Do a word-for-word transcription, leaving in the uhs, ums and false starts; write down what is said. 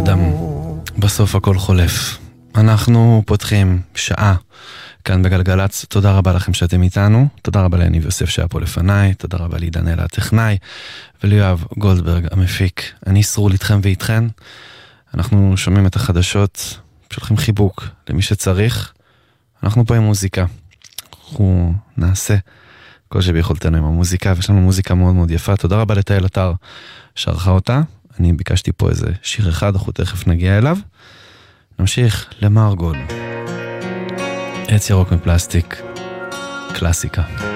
האדם. בסוף הכל חולף. אנחנו פותחים שעה כאן בגלגלץ. תודה רבה לכם שאתם איתנו. תודה רבה ליניב יוסף שהיה פה לפניי. תודה רבה לעידן הטכנאי. וליואב גולדברג המפיק. אני שרול איתכם ואיתכן. אנחנו שומעים את החדשות. שולחים חיבוק למי שצריך. אנחנו פה עם מוזיקה. אנחנו נעשה כל שביכולתנו עם המוזיקה. ויש לנו מוזיקה מאוד מאוד יפה. תודה רבה לתהל אתר שערכה אותה. אני ביקשתי פה איזה שיר אחד, אנחנו תכף נגיע אליו. נמשיך למרגול. עץ ירוק מפלסטיק, קלאסיקה.